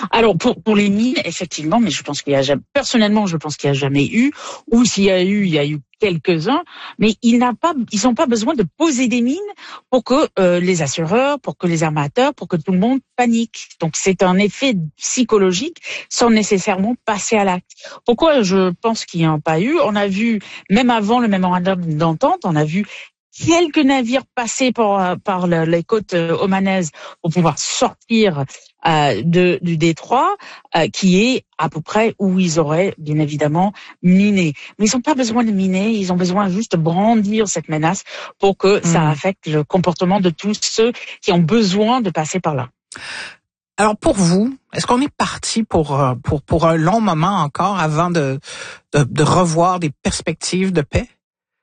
Alors pour les mines, effectivement, mais je pense qu'il y a jamais, personnellement, je pense qu'il y a jamais eu, ou s'il y a eu, il y a eu quelques-uns, mais ils n'ont pas besoin de poser des mines pour que les assureurs, pour que les armateurs, pour que tout le monde panique. Donc c'est un effet psychologique sans nécessairement passer à l'acte. Pourquoi je pense qu'il n'y en a pas eu? On a vu, même avant le mémorandum d'entente, on a vu quelques navires passer par les côtes omanaises pour pouvoir sortir du détroit, qui est à peu près où ils auraient bien évidemment miné. Mais ils n'ont pas besoin de miner, ils ont besoin juste de brandir cette menace pour que ça affecte le comportement de tous ceux qui ont besoin de passer par là. Alors pour vous, est-ce qu'on est parti pour un long moment encore avant de revoir des perspectives de paix?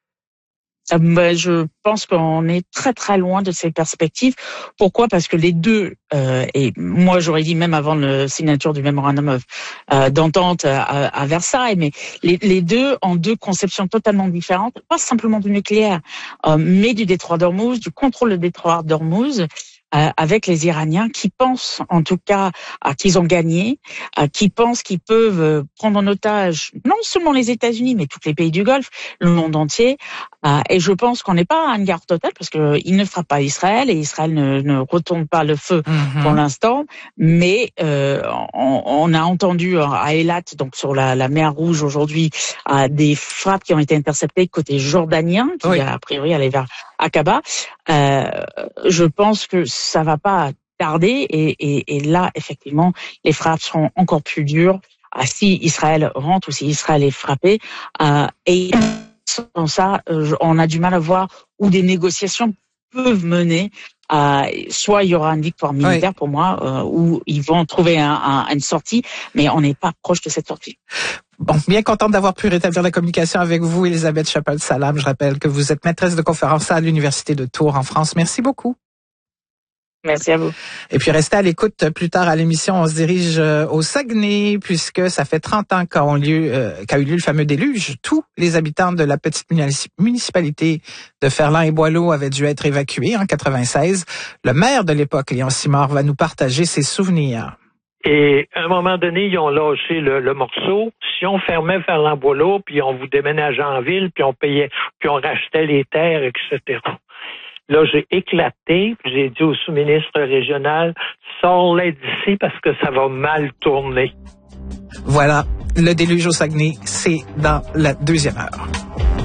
Je pense qu'on est très très loin de ces perspectives. Pourquoi? Parce que les deux, et moi j'aurais dit même avant la signature du mémorandum d'entente à Versailles, mais les deux ont deux conceptions totalement différentes, pas simplement du nucléaire, mais du détroit d'Ormuz, du contrôle du détroit d'Ormuz. Avec les Iraniens qui pensent en tout cas qu'ils ont gagné, qui pensent qu'ils peuvent prendre en otage non seulement les États-Unis mais tous les pays du Golfe, le monde entier. Et je pense qu'on n'est pas à une guerre totale parce que il ne frappe pas Israël et Israël ne retourne pas le feu pour l'instant. Mais on a entendu à Eilat, donc sur la mer Rouge aujourd'hui, des frappes qui ont été interceptées côté jordanien, qui a priori allaient vers Aqaba. Je pense que ça va pas tarder et là effectivement les frappes seront encore plus dures si Israël rentre ou si Israël est frappé et sans ça on a du mal à voir où des négociations peuvent mener. Soit il y aura une victoire militaire pour moi, où ils vont trouver une sortie, mais on n'est pas proche de cette sortie. Bon, bien contente d'avoir pu rétablir la communication avec vous, Elisabeth Chappell-Salam. Je rappelle que vous êtes maîtresse de conférences à l'Université de Tours en France. Merci beaucoup. Merci à vous. Et puis, restez à l'écoute. Plus tard à l'émission, on se dirige au Saguenay, puisque ça fait 30 ans qu'a eu lieu le fameux déluge. Tous les habitants de la petite municipalité de Ferland et Boileau avaient dû être évacués en 96. Le maire de l'époque, Léon Simard, va nous partager ses souvenirs. Et à un moment donné, ils ont lâché le morceau. Si on fermait Ferland-Boileau, puis on vous déménageait en ville, puis on payait, puis on rachetait les terres, etc. Là, j'ai éclaté, puis j'ai dit au sous-ministre régional, sors-les d'ici parce que ça va mal tourner. Voilà, le déluge au Saguenay, c'est dans la deuxième heure.